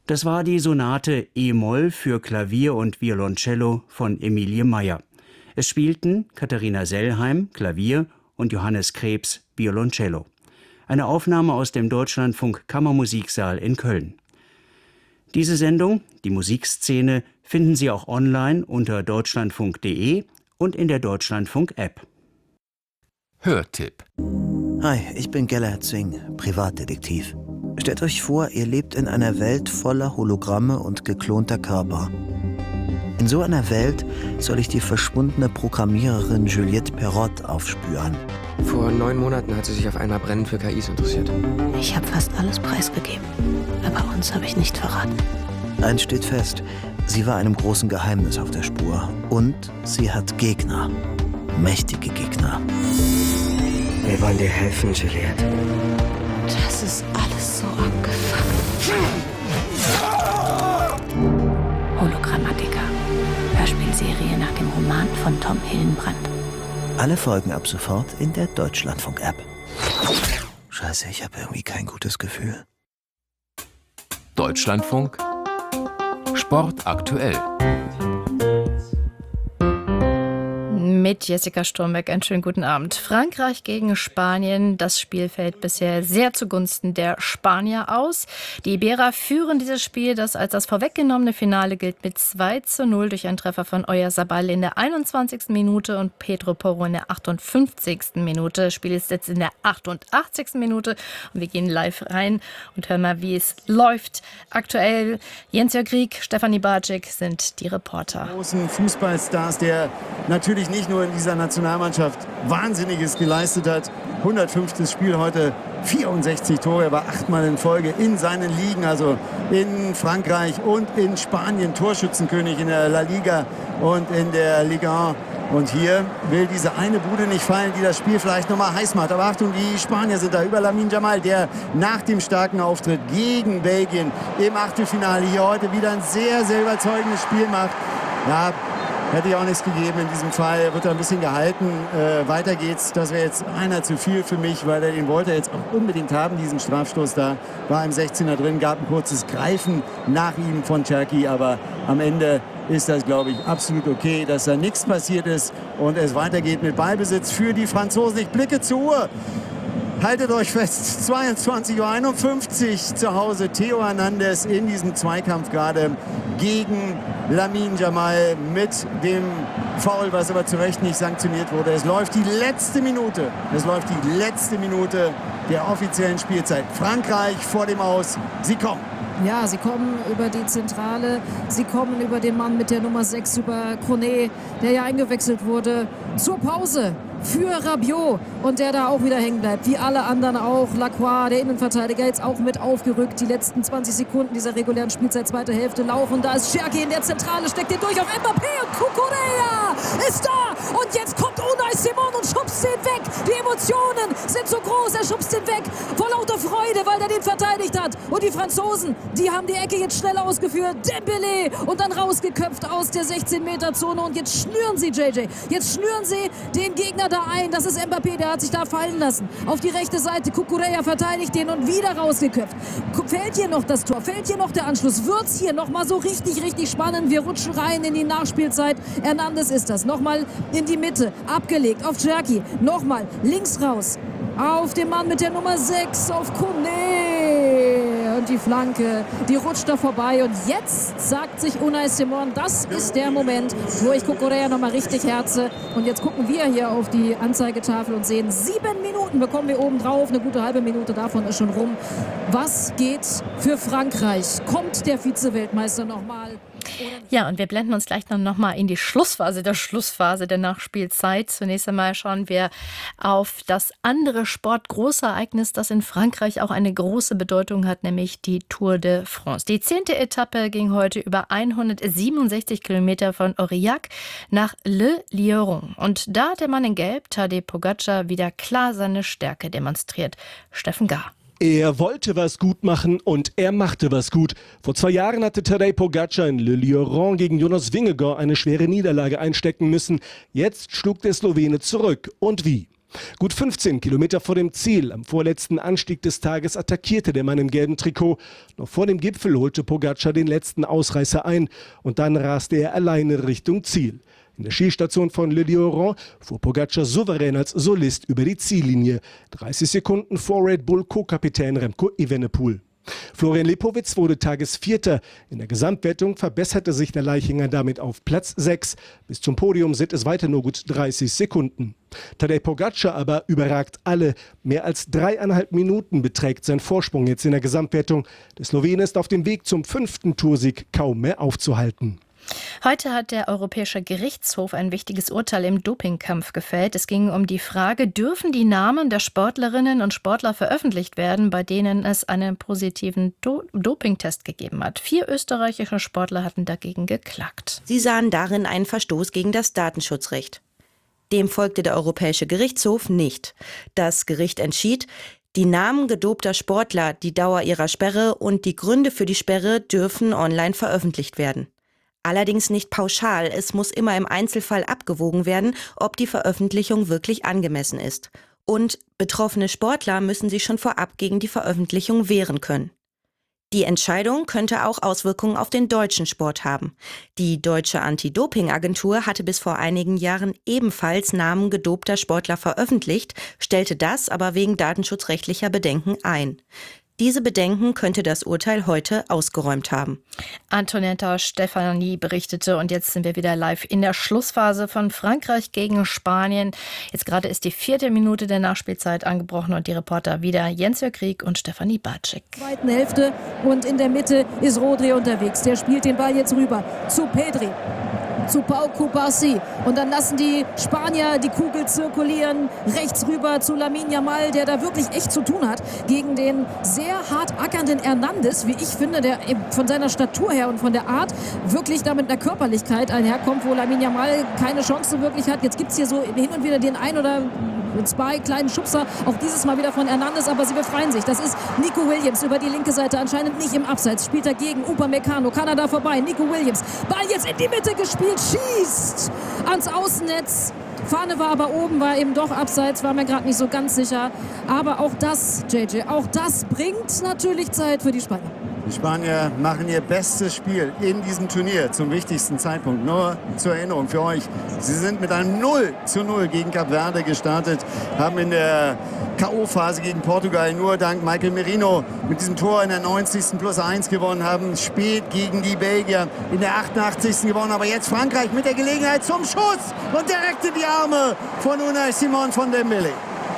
Das war die Sonate E-Moll für Klavier und Violoncello von Emilie Meyer. Es spielten Katharina Sellheim, Klavier, und Johannes Krebs, Violoncello. Eine Aufnahme aus dem Deutschlandfunk Kammermusiksaal in Köln. Diese Sendung, die Musikszene, finden Sie auch online unter deutschlandfunk.de und in der Deutschlandfunk-App. Hörtipp. Hi, ich bin Gellert Singh, Privatdetektiv. Stellt euch vor, ihr lebt in einer Welt voller Hologramme und geklonter Körper. In so einer Welt soll ich die verschwundene Programmiererin Juliette Perrot aufspüren. Vor 9 Monaten hat sie sich auf einmal brennend für KIs interessiert. Ich habe fast alles preisgegeben, aber uns habe ich nicht verraten. Eins steht fest, sie war einem großen Geheimnis auf der Spur. Und sie hat Gegner. Mächtige Gegner. Wir wollen dir helfen, Juliette. Das ist alles so abgefuckt. Hologrammatica. Hörspielserie nach dem Roman von Tom Hillenbrand. Alle Folgen ab sofort in der Deutschlandfunk-App. Scheiße, ich habe irgendwie kein gutes Gefühl. Deutschlandfunk Sport aktuell. Mit Jessica Sturmbeck einen schönen guten Abend. Frankreich gegen Spanien. Das Spiel fällt bisher sehr zugunsten der Spanier aus. Die Iberer führen dieses Spiel, das als das vorweggenommene Finale gilt, mit 2:0 durch einen Treffer von Oyarzabal in der 21. Minute und Pedro Porro in der 58. Minute. Das Spiel ist jetzt in der 88. Minute und wir gehen live rein und hören mal, wie es läuft. Aktuell Jens-Jörg Rieck, Stefanie Bartschik sind die Reporter. Großen Fußballstars, der natürlich nicht nur in dieser Nationalmannschaft Wahnsinniges geleistet hat. 105. Spiel heute, 64 Tore, er war 8-mal in Folge in seinen Ligen, also in Frankreich und in Spanien, Torschützenkönig in der La Liga und in der Liga 1. Und hier will diese eine Bude nicht fallen, die das Spiel vielleicht nochmal heiß macht. Aber Achtung, die Spanier sind da über Lamine Yamal, der nach dem starken Auftritt gegen Belgien im Achtelfinale hier heute wieder ein sehr, sehr überzeugendes Spiel macht. Ja, hätte ich auch nichts gegeben in diesem Fall. Wird er ein bisschen gehalten. Weiter geht's. Das wäre jetzt einer zu viel für mich, weil er den wollte jetzt auch unbedingt haben, diesen Strafstoß da. War im 16er drin, gab ein kurzes Greifen nach ihm von Cherki. Aber am Ende ist das, glaube ich, absolut okay, dass da nichts passiert ist und es weitergeht mit Ballbesitz für die Franzosen. Ich blicke zur Uhr. Haltet euch fest, 22:51 Uhr zu Hause. Theo Hernandez in diesem Zweikampf gerade gegen Lamine Yamal mit dem Foul, was aber zu Recht nicht sanktioniert wurde. Es läuft die letzte Minute. Der offiziellen Spielzeit. Frankreich vor dem Aus. Sie kommen. Ja, sie kommen über die Zentrale, sie kommen über den Mann mit der Nummer 6, über Cornet, der ja eingewechselt wurde, zur Pause für Rabiot und der da auch wieder hängen bleibt, wie alle anderen auch. Lacroix, der Innenverteidiger, jetzt auch mit aufgerückt. Die letzten 20 Sekunden dieser regulären Spielzeit, zweite Hälfte laufen. Da ist Cherki in der Zentrale, steckt den durch auf Mbappé und Cucurella ist da und jetzt kommt Unai Simon und schubst den weg. Die Emotionen sind so groß, er schubst den weg vor lauter Freude, weil er den verteidigt hat. Und die Franzosen, die haben die Ecke jetzt schnell ausgeführt. Dembélé und dann rausgeköpft aus der 16-Meter-Zone und jetzt schnüren sie JJ. Jetzt schnüren sie den Gegner da ein. Das ist Mbappé, der hat sich da fallen lassen. Auf die rechte Seite, Cucurella verteidigt den und wieder rausgeköpft. Fällt hier noch das Tor? Fällt hier noch der Anschluss? Wird's hier nochmal so richtig, richtig spannend? Wir rutschen rein in die Nachspielzeit. Hernandez ist das. Nochmal in die Mitte. Abgelegt auf Cherki. Nochmal links raus. Auf den Mann mit der Nummer 6, auf Cornet. Und die Flanke, die rutscht da vorbei. Und jetzt sagt sich Unai Simon, das ist der Moment, wo ich Cucurella nochmal richtig herze. Und jetzt gucken wir hier auf die Anzeigetafel und sehen, 7 Minuten bekommen wir oben drauf. Eine gute halbe Minute davon ist schon rum. Was geht für Frankreich? Kommt der Vize-Weltmeister nochmal? Ja, und wir blenden uns gleich noch mal in die Schlussphase der Nachspielzeit. Zunächst einmal schauen wir auf das andere Sportgroßereignis, das in Frankreich auch eine große Bedeutung hat, nämlich die Tour de France. Die 10. Etappe ging heute über 167 Kilometer von Aurillac nach Le Lieuron. Und da hat der Mann in Gelb, Tadej Pogacar, wieder klar seine Stärke demonstriert. Steffen Gahr. Er wollte was gut machen und er machte was gut. Vor 2 Jahren hatte Tadej Pogacar in Le Lieuron gegen Jonas Vingegaard eine schwere Niederlage einstecken müssen. Jetzt schlug der Slowene zurück. Und wie? Gut 15 Kilometer vor dem Ziel, am vorletzten Anstieg des Tages, attackierte der Mann im gelben Trikot. Noch vor dem Gipfel holte Pogačar den letzten Ausreißer ein und dann raste er alleine Richtung Ziel. In der Skistation von Le Lieuron fuhr Pogačar souverän als Solist über die Ziellinie. 30 Sekunden vor Red Bull Co-Kapitän Remco Evenepoel. Florian Lipowitz wurde Tagesvierter. In der Gesamtwertung verbesserte sich der Leichinger damit auf Platz 6. Bis zum Podium sind es weiter nur gut 30 Sekunden. Tadej Pogačar aber überragt alle. Mehr als 3,5 Minuten beträgt sein Vorsprung jetzt in der Gesamtwertung. Der Slowene ist auf dem Weg zum 5. Toursieg kaum mehr aufzuhalten. Heute hat der Europäische Gerichtshof ein wichtiges Urteil im Dopingkampf gefällt. Es ging um die Frage, dürfen die Namen der Sportlerinnen und Sportler veröffentlicht werden, bei denen es einen positiven Dopingtest gegeben hat. 4 österreichische Sportler hatten dagegen geklagt. Sie sahen darin einen Verstoß gegen das Datenschutzrecht. Dem folgte der Europäische Gerichtshof nicht. Das Gericht entschied, die Namen gedopter Sportler, die Dauer ihrer Sperre und die Gründe für die Sperre dürfen online veröffentlicht werden. Allerdings nicht pauschal. Es muss immer im Einzelfall abgewogen werden, ob die Veröffentlichung wirklich angemessen ist. Und betroffene Sportler müssen sich schon vorab gegen die Veröffentlichung wehren können. Die Entscheidung könnte auch Auswirkungen auf den deutschen Sport haben. Die deutsche Anti-Doping-Agentur hatte bis vor einigen Jahren ebenfalls Namen gedopter Sportler veröffentlicht, stellte das aber wegen datenschutzrechtlicher Bedenken ein. Diese Bedenken könnte das Urteil heute ausgeräumt haben. Antoinetta Stefani berichtete und jetzt sind wir wieder live in der Schlussphase von Frankreich gegen Spanien. Jetzt gerade ist die 4. Minute der Nachspielzeit angebrochen und die Reporter wieder Jens-Jörg Krieg und Stefanie Bartschik. Zweiten Hälfte und in der Mitte ist Rodri unterwegs. Der spielt den Ball jetzt rüber zu Pedri. Zu Pau Cubarsí. Und dann lassen die Spanier die Kugel zirkulieren. Rechts rüber zu Lamine Yamal, der da wirklich echt zu tun hat gegen den sehr hart ackernden Hernandez, wie ich finde, der von seiner Statur her und von der Art wirklich da mit einer Körperlichkeit einherkommt, wo Lamine Yamal keine Chance wirklich hat. Jetzt gibt es hier so hin und wieder den ein oder 2 kleinen Schubser, auch dieses Mal wieder von Hernandez, aber sie befreien sich. Das ist Nico Williams über die linke Seite, anscheinend nicht im Abseits, spielt dagegen Upamecano, Kanada vorbei, Nico Williams, Ball jetzt in die Mitte gespielt, schießt ans Außennetz. Fahne war aber oben, war eben doch Abseits, war mir gerade nicht so ganz sicher. Aber auch das, JJ, auch das bringt natürlich Zeit für die Spanier. Die Spanier machen ihr bestes Spiel in diesem Turnier zum wichtigsten Zeitpunkt. Nur zur Erinnerung für euch, sie sind mit einem 0:0 gegen Kap Verde gestartet, haben in der K.O.-Phase gegen Portugal nur dank Michael Merino mit diesem Tor in der 90. +1 gewonnen, haben spät gegen die Belgier in der 88. gewonnen. Aber jetzt Frankreich mit der Gelegenheit zum Schuss und direkt in die Arme von Unai Simon von Dembélé.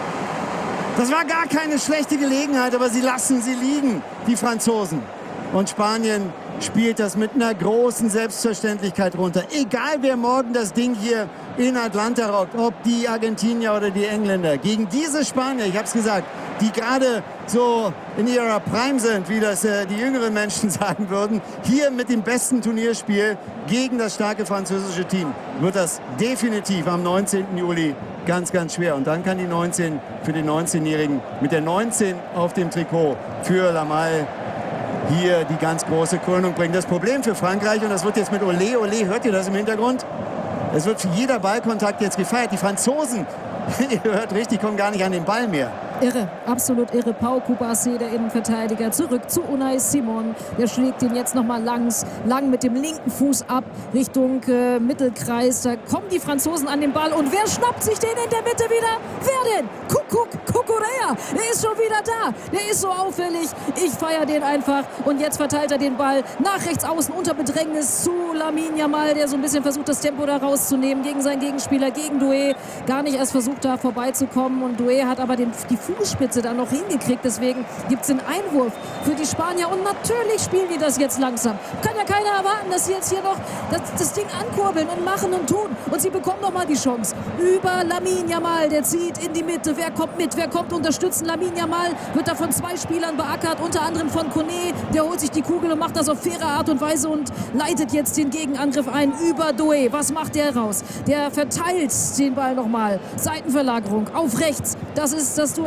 Das war gar keine schlechte Gelegenheit, aber sie lassen sie liegen, die Franzosen. Und Spanien spielt das mit einer großen Selbstverständlichkeit runter. Egal wer morgen das Ding hier in Atlanta rockt, ob die Argentinier oder die Engländer. Gegen diese Spanier, ich habe es gesagt, die gerade so in ihrer Prime sind, wie das die jüngeren Menschen sagen würden, hier mit dem besten Turnierspiel gegen das starke französische Team, wird das definitiv am 19. Juli ganz, ganz schwer. Und dann kann die 19 für den 19-Jährigen mit der 19 auf dem Trikot für Lamal hier die ganz große Krönung bringen. Das Problem für Frankreich, und das wird jetzt mit Olé, hört ihr das im Hintergrund? Es wird für jeder Ballkontakt jetzt gefeiert. Die Franzosen, ihr hört richtig, kommen gar nicht an den Ball mehr. Irre, absolut irre. Pau Cubarsí, der Innenverteidiger, zurück zu Unai Simon. Der schlägt ihn jetzt nochmal lang mit dem linken Fuß ab Richtung Mittelkreis. Da kommen die Franzosen an den Ball. Und wer schnappt sich den in der Mitte wieder? Wer denn? Cucurella. Der ist schon wieder da. Der ist so auffällig. Ich feiere den einfach. Und jetzt verteilt er den Ball nach rechts außen unter Bedrängnis zu Lamine Yamal, der so ein bisschen versucht, das Tempo da rauszunehmen gegen seinen Gegenspieler, gegen Doué. Gar nicht erst versucht, da vorbeizukommen. Und Doué hat aber die Fußspitze da noch hingekriegt. Deswegen gibt es den Einwurf für die Spanier. Und natürlich spielen die das jetzt langsam. Kann ja keiner erwarten, dass sie jetzt hier noch das Ding ankurbeln und machen und tun. Und sie bekommen noch mal die Chance. Über Lamine Yamal, der zieht in die Mitte. Wer kommt mit? Wer kommt unterstützen? Lamine Yamal wird da von 2 Spielern beackert. Unter anderem von Kone. Der holt sich die Kugel und macht das auf faire Art und Weise und leitet jetzt den Gegenangriff ein über Doué. Was macht der raus? Der verteilt den Ball nochmal. Seitenverlagerung auf rechts. Das ist das Duell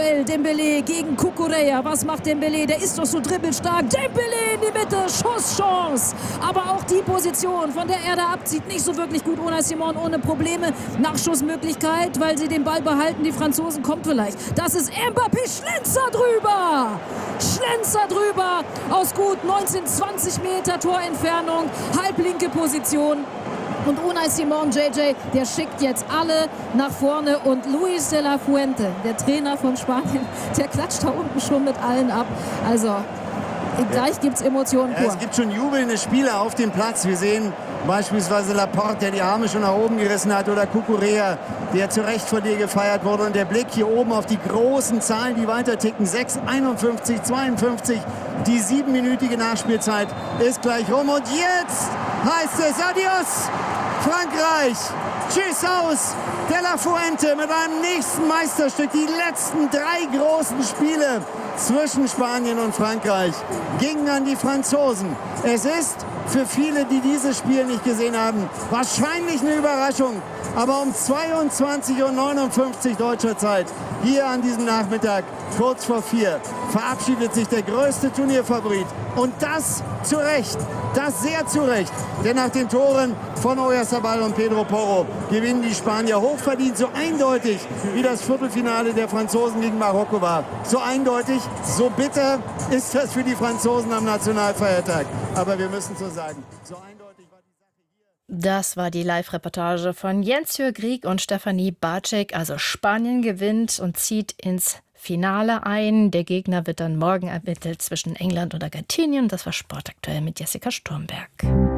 Geil, Dembélé gegen Cucurella. Was macht Dembélé? Der ist doch so dribbelstark. Dembélé in die Mitte, Schusschance. Aber auch die Position, von der er da abzieht, nicht so wirklich gut. Unai Simon ohne Probleme. Nachschussmöglichkeit, weil sie den Ball behalten. Die Franzosen kommt vielleicht. Das ist Mbappé, Schlenzer drüber. Schlenzer drüber aus gut 19, 20 Meter Torentfernung. Halblinke Position. Und Unai Simon, JJ, der schickt jetzt alle nach vorne. Und Luis de la Fuente, der Trainer von Spanien, der klatscht da unten schon mit allen ab. Also gleich gibt es Emotionen pur. Es gibt schon jubelnde Spieler auf dem Platz. Wir sehen beispielsweise Laporte, der die Arme schon nach oben gerissen hat. Oder Cucurella, der zu Recht von dir gefeiert wurde. Und der Blick hier oben auf die großen Zahlen, die weiter ticken. 6, 51, 52. Die 7-minütige Nachspielzeit ist gleich rum. Und jetzt heißt es Adios, Frankreich. Tschüss aus de la Fuente mit einem nächsten Meisterstück. Die letzten 3 großen Spiele zwischen Spanien und Frankreich gingen an die Franzosen. Es ist für viele, die dieses Spiel nicht gesehen haben, wahrscheinlich eine Überraschung. Aber um 22:59 Uhr deutscher Zeit, hier an diesem Nachmittag, kurz vor 4, verabschiedet sich der größte Turnierfavorit. Und das zu Recht, das sehr zu Recht. Denn nach den Toren von Oyarzabal und Pedro Porro gewinnen die Spanier hochverdient, so eindeutig wie das Viertelfinale der Franzosen gegen Marokko war. So eindeutig, so bitter ist das für die Franzosen am Nationalfeiertag. Aber wir müssen so sagen, so eindeutig war die Sache hier. Das war die Live-Reportage von Jens-Jürg Rieck und Stefanie Bartschek. Also Spanien gewinnt und zieht ins Finale ein. Der Gegner wird dann morgen ermittelt zwischen England und Argentinien. Das war Sportaktuell mit Jessica Sturmberg.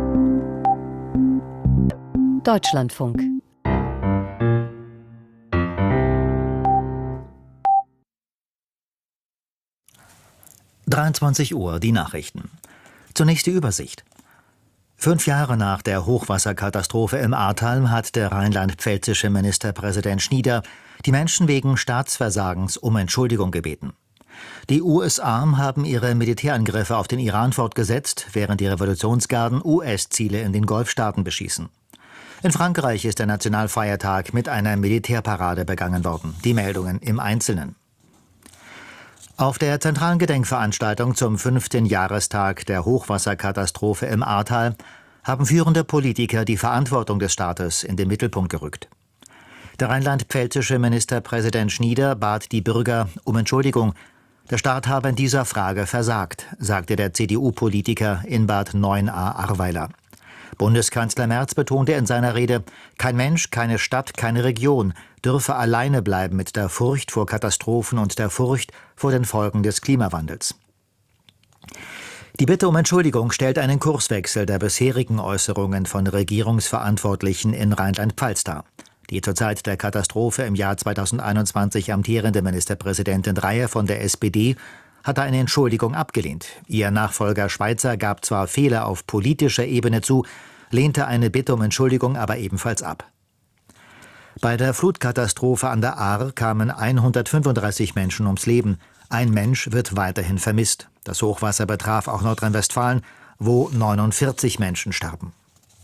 Deutschlandfunk. Uhr, die Nachrichten. Zunächst die Übersicht. 5 Jahre nach der Hochwasserkatastrophe im Ahrtal hat der rheinland-pfälzische Ministerpräsident Schnieder die Menschen wegen Staatsversagens um Entschuldigung gebeten. Die USA haben ihre Militärangriffe auf den Iran fortgesetzt, während die Revolutionsgarden US-Ziele in den Golfstaaten beschießen. In Frankreich ist der Nationalfeiertag mit einer Militärparade begangen worden. Die Meldungen im Einzelnen. Auf der zentralen Gedenkveranstaltung zum 5. Jahrestag der Hochwasserkatastrophe im Ahrtal haben führende Politiker die Verantwortung des Staates in den Mittelpunkt gerückt. Der rheinland-pfälzische Ministerpräsident Schnieder bat die Bürger um Entschuldigung. Der Staat habe in dieser Frage versagt, sagte der CDU-Politiker in Bad 9a Ahrweiler. Bundeskanzler Merz betonte in seiner Rede, kein Mensch, keine Stadt, keine Region dürfe alleine bleiben mit der Furcht vor Katastrophen und der Furcht vor den Folgen des Klimawandels. Die Bitte um Entschuldigung stellt einen Kurswechsel der bisherigen Äußerungen von Regierungsverantwortlichen in Rheinland-Pfalz dar. Die zur Zeit der Katastrophe im Jahr 2021 amtierende Ministerpräsidentin Dreyer von der SPD hatte eine Entschuldigung abgelehnt. Ihr Nachfolger Schweizer gab zwar Fehler auf politischer Ebene zu, lehnte eine Bitte um Entschuldigung aber ebenfalls ab. Bei der Flutkatastrophe an der Ahr kamen 135 Menschen ums Leben. Ein Mensch wird weiterhin vermisst. Das Hochwasser betraf auch Nordrhein-Westfalen, wo 49 Menschen starben.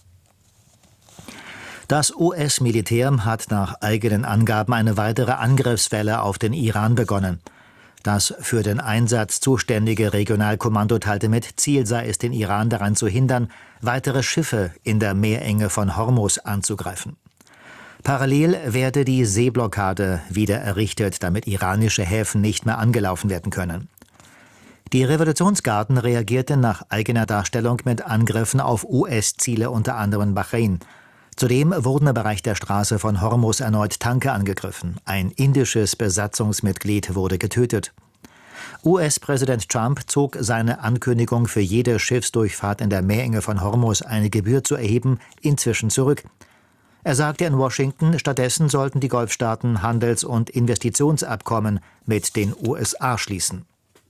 Das US-Militär hat nach eigenen Angaben eine weitere Angriffswelle auf den Iran begonnen. Das für den Einsatz zuständige Regionalkommando teilte mit, Ziel sei es, den Iran daran zu hindern, weitere Schiffe in der Meerenge von Hormuz anzugreifen. Parallel werde die Seeblockade wieder errichtet, damit iranische Häfen nicht mehr angelaufen werden können. Die Revolutionsgarden reagierten nach eigener Darstellung mit Angriffen auf US-Ziele, unter anderem Bahrain. Zudem wurden im Bereich der Straße von Hormuz erneut Tanker angegriffen. Ein indisches Besatzungsmitglied wurde getötet. US-Präsident Trump zog seine Ankündigung, für jede Schiffsdurchfahrt in der Meerenge von Hormuz eine Gebühr zu erheben, inzwischen zurück. Er sagte in Washington, stattdessen sollten die Golfstaaten Handels- und Investitionsabkommen mit den USA schließen.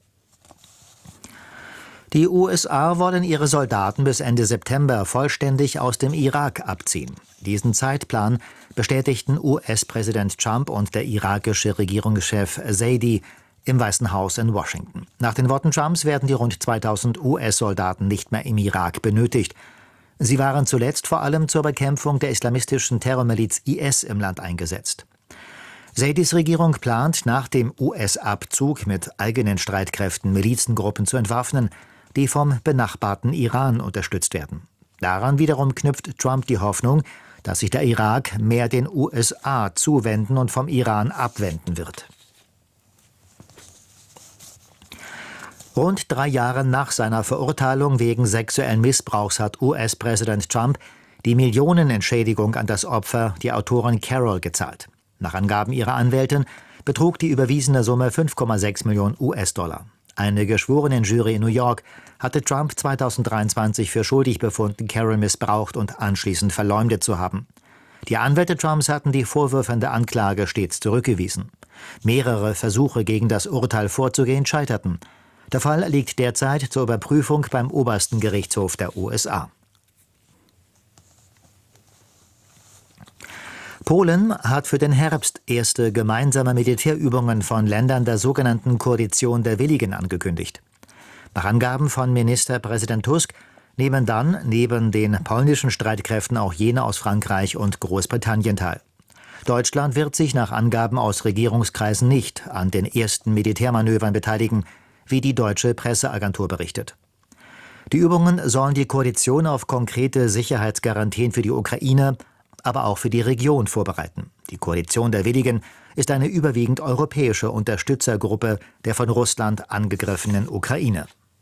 Die USA wollen ihre Soldaten bis Ende September vollständig aus dem Irak abziehen. Diesen Zeitplan bestätigten US-Präsident Trump und der irakische Regierungschef Zaidi im Weißen Haus in Washington. Nach den Worten Trumps werden die rund 2000 US-Soldaten nicht mehr im Irak benötigt. Sie waren zuletzt vor allem zur Bekämpfung der islamistischen Terrormiliz IS im Land eingesetzt. Zaidis Regierung plant, nach dem US-Abzug mit eigenen Streitkräften Milizengruppen zu entwaffnen, die vom benachbarten Iran unterstützt werden. Daran wiederum knüpft Trump die Hoffnung, dass sich der Irak mehr den USA zuwenden und vom Iran abwenden wird. Rund 3 Jahre nach seiner Verurteilung wegen sexuellen Missbrauchs hat US-Präsident Trump die Millionenentschädigung an das Opfer, die Autorin Carol, gezahlt. Nach Angaben ihrer Anwältin betrug die überwiesene Summe 5,6 Millionen US-Dollar. Eine Geschworenenjury in New York hatte Trump 2023 für schuldig befunden, Carol missbraucht und anschließend verleumdet zu haben. Die Anwälte Trumps hatten die Vorwürfe in der Anklage stets zurückgewiesen. Mehrere Versuche, gegen das Urteil vorzugehen, scheiterten. Der Fall liegt derzeit zur Überprüfung beim obersten Gerichtshof der USA. Polen hat für den Herbst erste gemeinsame Militärübungen von Ländern der sogenannten Koalition der Willigen angekündigt. Nach Angaben von Ministerpräsident Tusk nehmen dann neben den polnischen Streitkräften auch jene aus Frankreich und Großbritannien teil. Deutschland wird sich nach Angaben aus Regierungskreisen nicht an den ersten Militärmanövern beteiligen, wie die deutsche Presseagentur berichtet. Die Übungen sollen die Koalition auf konkrete Sicherheitsgarantien für die Ukraine, aber auch für die Region vorbereiten. Die Koalition der Willigen ist eine überwiegend europäische Unterstützergruppe der von Russland angegriffenen Ukraine.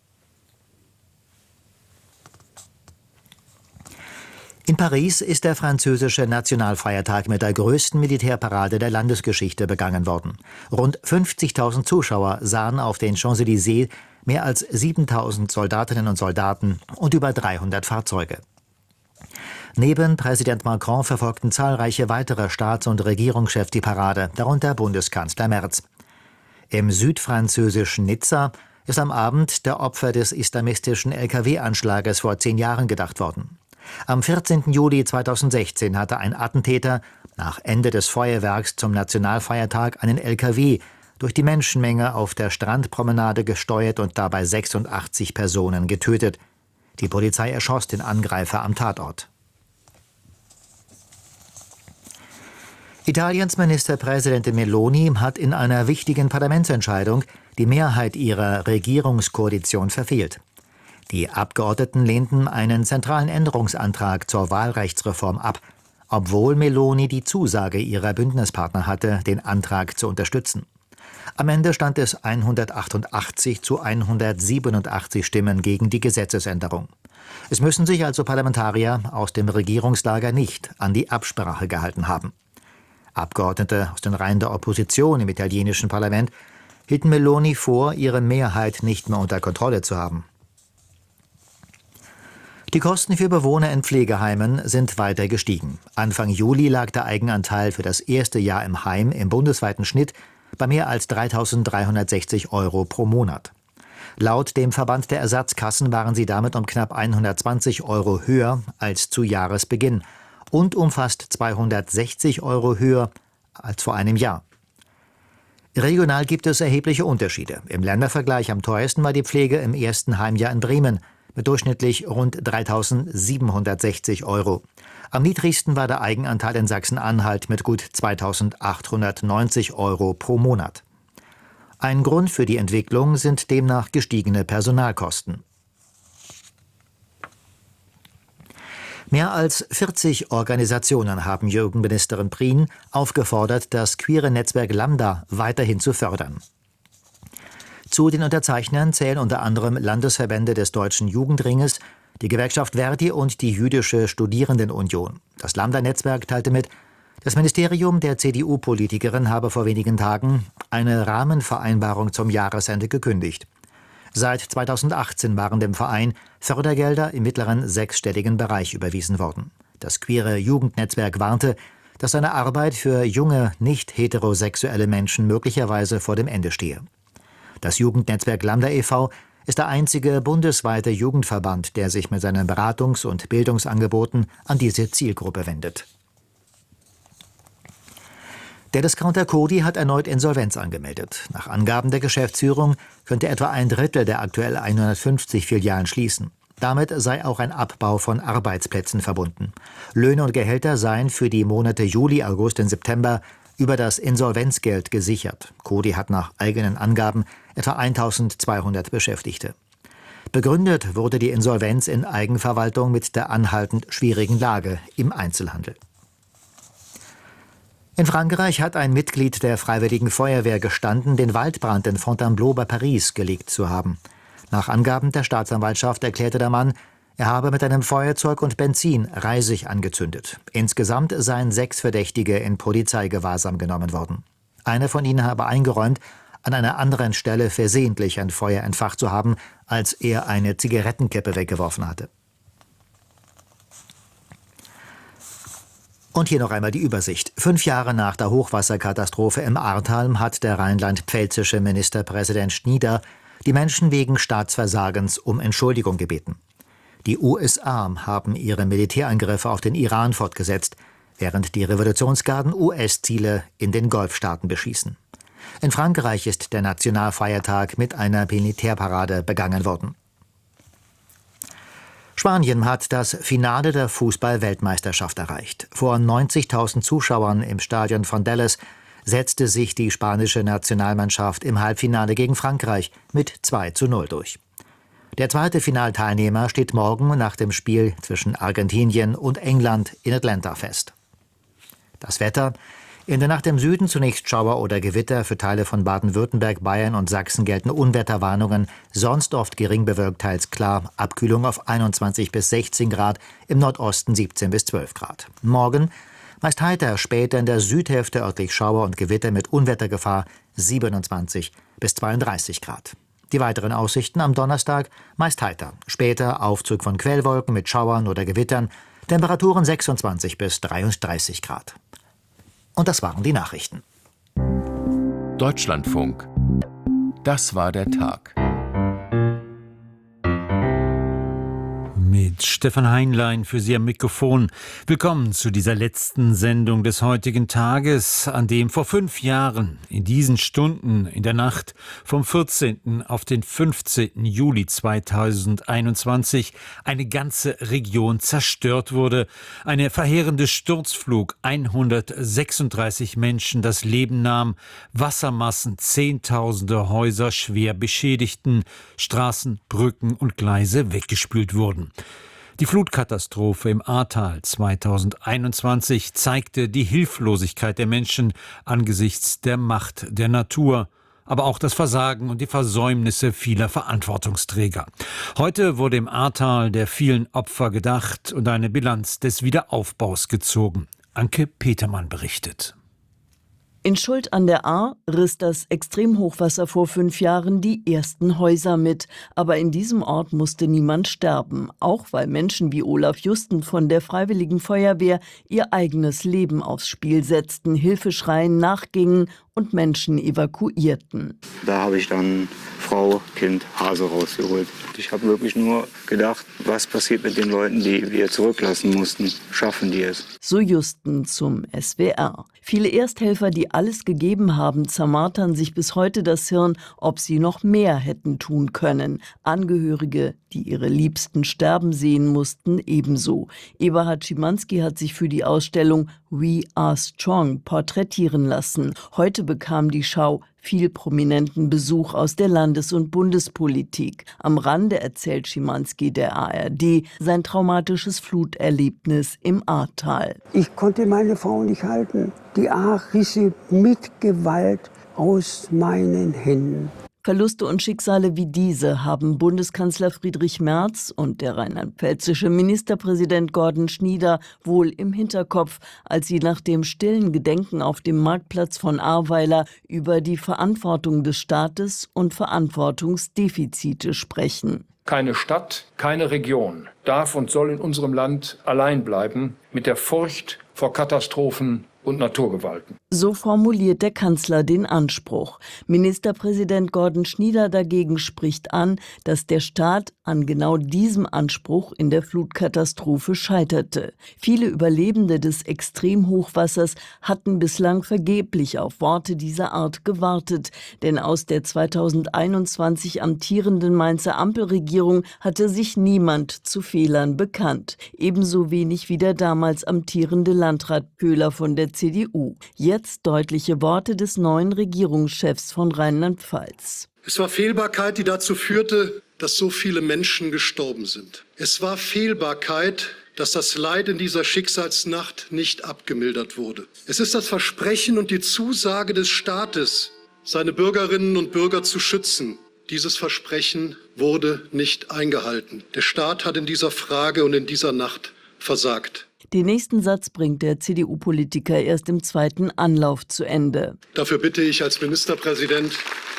In Paris ist der französische Nationalfeiertag mit der größten Militärparade der Landesgeschichte begangen worden. Rund 50.000 Zuschauer sahen auf den Champs-Élysées mehr als 7.000 Soldatinnen und Soldaten und über 300 Fahrzeuge. Neben Präsident Macron verfolgten zahlreiche weitere Staats- und Regierungschefs die Parade, darunter Bundeskanzler Merz. Im südfranzösischen Nizza ist am Abend der Opfer des islamistischen LKW-Anschlages vor 10 Jahren gedacht worden. Am 14. Juli 2016 hatte ein Attentäter nach Ende des Feuerwerks zum Nationalfeiertag einen LKW durch die Menschenmenge auf der Strandpromenade gesteuert und dabei 86 Personen getötet. Die Polizei erschoss den Angreifer am Tatort. Italiens Ministerpräsidentin Meloni hat in einer wichtigen Parlamentsentscheidung die Mehrheit ihrer Regierungskoalition verfehlt. Die Abgeordneten lehnten einen zentralen Änderungsantrag zur Wahlrechtsreform ab, obwohl Meloni die Zusage ihrer Bündnispartner hatte, den Antrag zu unterstützen. Am Ende stand es 188 zu 187 Stimmen gegen die Gesetzesänderung. Es müssen sich also Parlamentarier aus dem Regierungslager nicht an die Absprache gehalten haben. Abgeordnete aus den Reihen der Opposition im italienischen Parlament hielten Meloni vor, ihre Mehrheit nicht mehr unter Kontrolle zu haben. Die Kosten für Bewohner in Pflegeheimen sind weiter gestiegen. Anfang Juli lag der Eigenanteil für das erste Jahr im Heim im bundesweiten Schnitt bei mehr als 3.360 € pro Monat. Laut dem Verband der Ersatzkassen waren sie damit um knapp 120 € höher als zu Jahresbeginn und um fast 260 € höher als vor einem Jahr. Regional gibt es erhebliche Unterschiede. Im Ländervergleich am teuersten war die Pflege im ersten Heimjahr in Bremen mit durchschnittlich rund 3.760 €. Am niedrigsten war der Eigenanteil in Sachsen-Anhalt mit gut 2.890 € pro Monat. Ein Grund für die Entwicklung sind demnach gestiegene Personalkosten. Mehr als 40 Organisationen haben Jugendministerin Prien aufgefordert, das queere Netzwerk Lambda weiterhin zu fördern. Zu den Unterzeichnern zählen unter anderem Landesverbände des Deutschen Jugendringes, die Gewerkschaft Verdi und die Jüdische Studierendenunion. Das Lambda-Netzwerk teilte mit, das Ministerium der CDU-Politikerin habe vor wenigen Tagen eine Rahmenvereinbarung zum Jahresende gekündigt. Seit 2018 waren dem Verein Fördergelder im mittleren sechsstelligen Bereich überwiesen worden. Das queere Jugendnetzwerk warnte, dass seine Arbeit für junge, nicht heterosexuelle Menschen möglicherweise vor dem Ende stehe. Das Jugendnetzwerk Lambda e.V. ist der einzige bundesweite Jugendverband, der sich mit seinen Beratungs- und Bildungsangeboten an diese Zielgruppe wendet. Der Discounter Coty hat erneut Insolvenz angemeldet. Nach Angaben der Geschäftsführung könnte etwa ein Drittel der aktuell 150 Filialen schließen. Damit sei auch ein Abbau von Arbeitsplätzen verbunden. Löhne und Gehälter seien für die Monate Juli, August und September über das Insolvenzgeld gesichert. Coty hat nach eigenen Angaben etwa 1200 Beschäftigte. Begründet wurde die Insolvenz in Eigenverwaltung mit der anhaltend schwierigen Lage im Einzelhandel. In Frankreich hat ein Mitglied der Freiwilligen Feuerwehr gestanden, den Waldbrand in Fontainebleau bei Paris gelegt zu haben. Nach Angaben der Staatsanwaltschaft erklärte der Mann, er habe mit einem Feuerzeug und Benzin Reisig angezündet. Insgesamt seien 6 Verdächtige in Polizeigewahrsam genommen worden. Einer von ihnen habe eingeräumt, an einer anderen Stelle versehentlich ein Feuer entfacht zu haben, als er eine Zigarettenkippe weggeworfen hatte. Und hier noch einmal die Übersicht. 5 Jahre nach der Hochwasserkatastrophe im Ahrtal hat der rheinland-pfälzische Ministerpräsident Schnieder die Menschen wegen Staatsversagens um Entschuldigung gebeten. Die USA haben ihre Militärangriffe auf den Iran fortgesetzt, während die Revolutionsgarden US-Ziele in den Golfstaaten beschießen. In Frankreich ist der Nationalfeiertag mit einer Militärparade begangen worden. Spanien hat das Finale der Fußball-Weltmeisterschaft erreicht. Vor 90.000 Zuschauern im Stadion von Dallas setzte sich die spanische Nationalmannschaft im Halbfinale gegen Frankreich mit 2:0 durch. Der zweite Finalteilnehmer steht morgen nach dem Spiel zwischen Argentinien und England in Atlanta fest. Das Wetter: In der Nacht im Süden zunächst Schauer oder Gewitter. Für Teile von Baden-Württemberg, Bayern und Sachsen gelten Unwetterwarnungen. Sonst oft gering bewölkt, teils klar. Abkühlung auf 21 bis 16 Grad, im Nordosten 17 bis 12 Grad. Morgen meist heiter, später in der Südhälfte örtlich Schauer und Gewitter mit Unwettergefahr, 27 bis 32 Grad. Die weiteren Aussichten am Donnerstag: meist heiter, später Aufzug von Quellwolken mit Schauern oder Gewittern, Temperaturen 26 bis 33 Grad. Und das waren die Nachrichten. Deutschlandfunk. Das war der Tag. Mit Stefan Heinlein für Sie am Mikrofon. Willkommen zu dieser letzten Sendung des heutigen Tages, an dem vor 5 Jahren, in diesen Stunden, in der Nacht vom 14. auf den 15. Juli 2021, eine ganze Region zerstört wurde. Eine verheerende Sturzflug, 136 Menschen das Leben nahm, Wassermassen, Zehntausende Häuser schwer beschädigten, Straßen, Brücken und Gleise weggespült wurden. Die Flutkatastrophe im Ahrtal 2021 zeigte die Hilflosigkeit der Menschen angesichts der Macht der Natur, aber auch das Versagen und die Versäumnisse vieler Verantwortungsträger. Heute wurde im Ahrtal der vielen Opfer gedacht und eine Bilanz des Wiederaufbaus gezogen. Anke Petermann berichtet. In Schuld an der Ahr riss das Extremhochwasser vor 5 Jahren die ersten Häuser mit. Aber in diesem Ort musste niemand sterben, auch weil Menschen wie Olaf Justen von der Freiwilligen Feuerwehr ihr eigenes Leben aufs Spiel setzten, Hilfeschreien nachgingen und Menschen evakuierten. Da habe ich dann Frau, Kind, Hase rausgeholt. Ich habe wirklich nur gedacht, was passiert mit den Leuten, die wir zurücklassen mussten? Schaffen die es? So Justen zum SWR. Viele Ersthelfer, die alles gegeben haben, zermartern sich bis heute das Hirn, ob sie noch mehr hätten tun können. Angehörige, die ihre Liebsten sterben sehen mussten, ebenso. Eberhard Schimanski hat sich für die Ausstellung We Are Strong porträtieren lassen. Heute bekam die Schau viel prominenten Besuch aus der Landes- und Bundespolitik. Am Rande erzählt Schimanski der ARD sein traumatisches Fluterlebnis im Ahrtal. Ich konnte meine Frau nicht halten. Die Ahr riss sie mit Gewalt aus meinen Händen. Verluste und Schicksale wie diese haben Bundeskanzler Friedrich Merz und der rheinland-pfälzische Ministerpräsident Gordon Schnieder wohl im Hinterkopf, als sie nach dem stillen Gedenken auf dem Marktplatz von Ahrweiler über die Verantwortung des Staates und Verantwortungsdefizite sprechen. Keine Stadt, keine Region darf und soll in unserem Land allein bleiben mit der Furcht vor Katastrophen und Naturgewalten. So formuliert der Kanzler den Anspruch. Ministerpräsident Gordon Schnieder dagegen spricht an, dass der Staat an genau diesem Anspruch in der Flutkatastrophe scheiterte. Viele Überlebende des Extremhochwassers hatten bislang vergeblich auf Worte dieser Art gewartet, denn aus der 2021 amtierenden Mainzer Ampelregierung hatte sich niemand zu Fehlern bekannt. Ebenso wenig wie der damals amtierende Landrat Köhler von der CDU. Jetzt Jetzt deutliche Worte des neuen Regierungschefs von Rheinland-Pfalz. Es war Fehlbarkeit, die dazu führte, dass so viele Menschen gestorben sind. Es war Fehlbarkeit, dass das Leid in dieser Schicksalsnacht nicht abgemildert wurde. Es ist das Versprechen und die Zusage des Staates, seine Bürgerinnen und Bürger zu schützen. Dieses Versprechen wurde nicht eingehalten. Der Staat hat in dieser Frage und in dieser Nacht versagt. Den nächsten Satz bringt der CDU-Politiker erst im zweiten Anlauf zu Ende. Dafür bitte ich als Ministerpräsident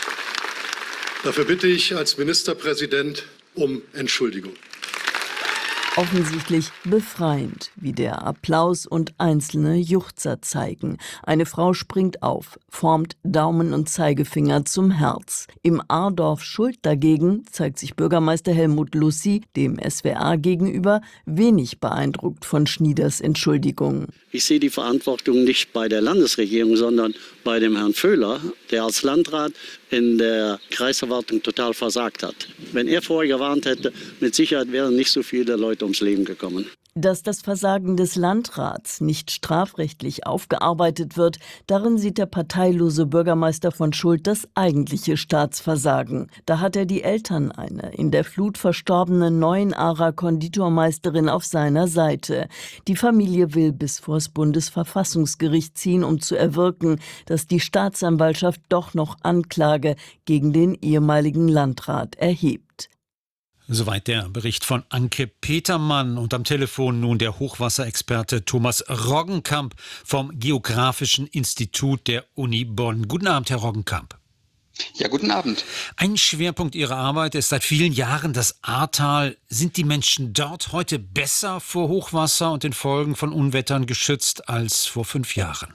um Entschuldigung. Offensichtlich befreiend, wie der Applaus und einzelne Juchzer zeigen. Eine Frau springt auf, formt Daumen und Zeigefinger zum Herz. Im A-Dorf Schuld dagegen zeigt sich Bürgermeister Helmut Lussi dem SWR gegenüber wenig beeindruckt von Schnieders Entschuldigung. Ich sehe die Verantwortung nicht bei der Landesregierung, sondern bei dem Herrn Föhler, der als Landrat in der Kreisverwaltung total versagt hat. Wenn er vorher gewarnt hätte, mit Sicherheit wären nicht so viele Leute ums Leben gekommen. Dass das Versagen des Landrats nicht strafrechtlich aufgearbeitet wird, darin sieht der parteilose Bürgermeister von Schuld das eigentliche Staatsversagen. Da hat er die Eltern einer in der Flut verstorbenen Neuenarer Konditormeisterin auf seiner Seite. Die Familie will bis vors Bundesverfassungsgericht ziehen, um zu erwirken, dass die Staatsanwaltschaft doch noch Anklage gegen den ehemaligen Landrat erhebt. Soweit der Bericht von Anke Petermann und am Telefon nun der Hochwasserexperte Thomas Roggenkamp vom Geografischen Institut der Uni Bonn. Guten Abend, Herr Roggenkamp. Ja, guten Abend. Ein Schwerpunkt Ihrer Arbeit ist seit vielen Jahren das Ahrtal. Sind die Menschen dort heute besser vor Hochwasser und den Folgen von Unwettern geschützt als vor 5 Jahren?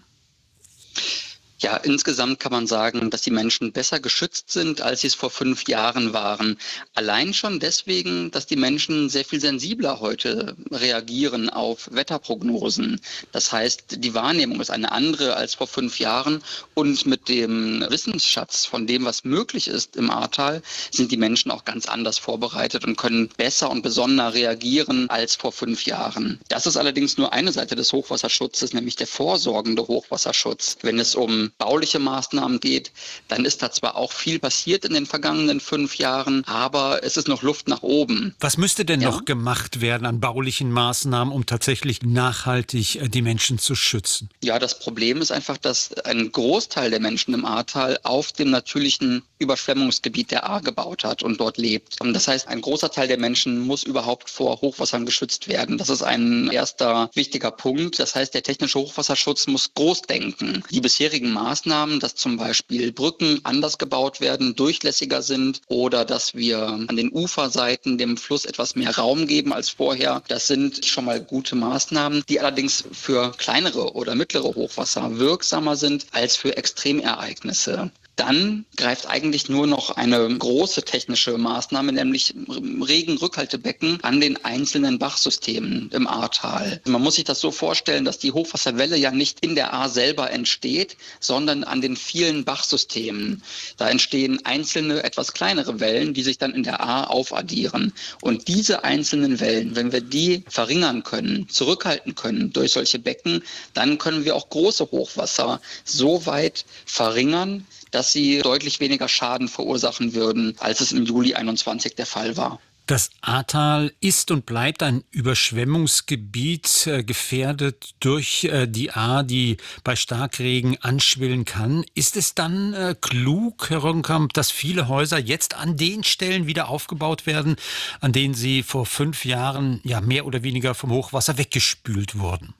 Ja, insgesamt kann man sagen, dass die Menschen besser geschützt sind, als sie es vor 5 Jahren waren. Allein schon deswegen, dass die Menschen sehr viel sensibler heute reagieren auf Wetterprognosen. Das heißt, die Wahrnehmung ist eine andere als vor 5 Jahren. Und mit dem Wissensschatz von dem, was möglich ist im Ahrtal, sind die Menschen auch ganz anders vorbereitet und können besser und besonder reagieren als vor 5 Jahren. Das ist allerdings nur eine Seite des Hochwasserschutzes, nämlich der vorsorgende Hochwasserschutz. Wenn es um bauliche Maßnahmen geht, dann ist da zwar auch viel passiert in den vergangenen 5 Jahren, aber es ist noch Luft nach oben. Was müsste denn noch gemacht werden an baulichen Maßnahmen, um tatsächlich nachhaltig die Menschen zu schützen? Ja, das Problem ist einfach, dass ein Großteil der Menschen im Ahrtal auf dem natürlichen Überschwemmungsgebiet der Ahr gebaut hat und dort lebt. Das heißt, ein großer Teil der Menschen muss überhaupt vor Hochwassern geschützt werden. Das ist ein erster wichtiger Punkt. Das heißt, der technische Hochwasserschutz muss groß denken. Die bisherigen Maßnahmen, dass zum Beispiel Brücken anders gebaut werden, durchlässiger sind oder dass wir an den Uferseiten dem Fluss etwas mehr Raum geben als vorher. Das sind schon mal gute Maßnahmen, die allerdings für kleinere oder mittlere Hochwasser wirksamer sind als für Extremereignisse. Dann greift eigentlich nur noch eine große technische Maßnahme, nämlich Regenrückhaltebecken an den einzelnen Bachsystemen im Ahrtal. Man muss sich das so vorstellen, dass die Hochwasserwelle ja nicht in der Ahr selber entsteht, sondern an den vielen Bachsystemen. Da entstehen einzelne, etwas kleinere Wellen, die sich dann in der Ahr aufaddieren. Und diese einzelnen Wellen, wenn wir die verringern können, zurückhalten können durch solche Becken, dann können wir auch große Hochwasser so weit verringern, dass sie deutlich weniger Schaden verursachen würden, als es im Juli 21 der Fall war. Das Ahrtal ist und bleibt ein Überschwemmungsgebiet, gefährdet durch die Ahr, die bei Starkregen anschwillen kann. Ist es dann klug, Herr Roggenkamp, dass viele Häuser jetzt an den Stellen wieder aufgebaut werden, an denen sie vor 5 Jahren ja mehr oder weniger vom Hochwasser weggespült wurden?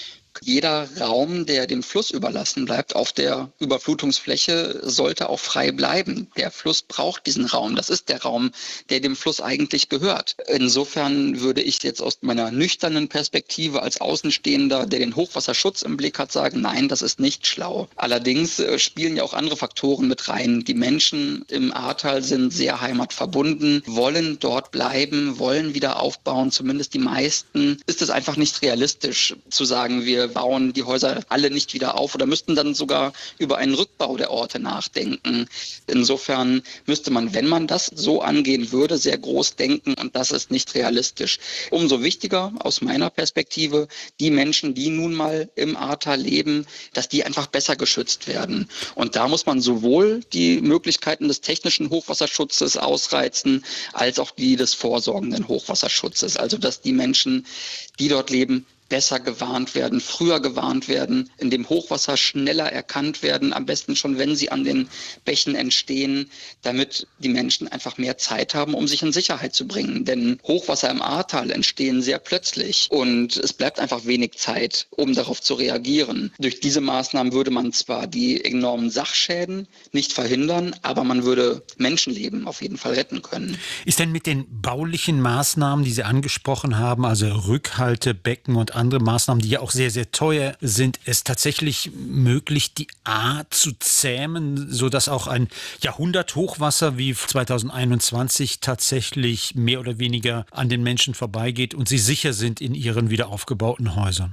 Jeder Raum, der dem Fluss überlassen bleibt auf der Überflutungsfläche, sollte auch frei bleiben. Der Fluss braucht diesen Raum. Das ist der Raum, der dem Fluss eigentlich gehört. Insofern würde ich jetzt aus meiner nüchternen Perspektive als Außenstehender, der den Hochwasserschutz im Blick hat, sagen, nein, das ist nicht schlau. Allerdings spielen ja auch andere Faktoren mit rein. Die Menschen im Ahrtal sind sehr heimatverbunden, wollen dort bleiben, wollen wieder aufbauen, zumindest die meisten. Ist es einfach nicht realistisch zu sagen, wir wir bauen die Häuser alle nicht wieder auf oder müssten dann sogar über einen Rückbau der Orte nachdenken. Insofern müsste man, wenn man das so angehen würde, sehr groß denken und das ist nicht realistisch. Umso wichtiger aus meiner Perspektive, die Menschen, die nun mal im Ahrtal leben, dass die einfach besser geschützt werden. Und da muss man sowohl die Möglichkeiten des technischen Hochwasserschutzes ausreizen, als auch die des vorsorgenden Hochwasserschutzes. Also dass die Menschen, die dort leben, besser gewarnt werden, früher gewarnt werden, in dem Hochwasser schneller erkannt werden, am besten schon, wenn sie an den Bächen entstehen, damit die Menschen einfach mehr Zeit haben, um sich in Sicherheit zu bringen. Denn Hochwasser im Ahrtal entstehen sehr plötzlich und es bleibt einfach wenig Zeit, um darauf zu reagieren. Durch diese Maßnahmen würde man zwar die enormen Sachschäden nicht verhindern, aber man würde Menschenleben auf jeden Fall retten können. Ist denn mit den baulichen Maßnahmen, die Sie angesprochen haben, also Rückhaltebecken und andere Maßnahmen, die ja auch sehr, sehr teuer sind, es tatsächlich möglich, die Ahr zu zähmen, sodass auch ein Jahrhunderthochwasser wie 2021 tatsächlich mehr oder weniger an den Menschen vorbeigeht und sie sicher sind in ihren wieder aufgebauten Häusern?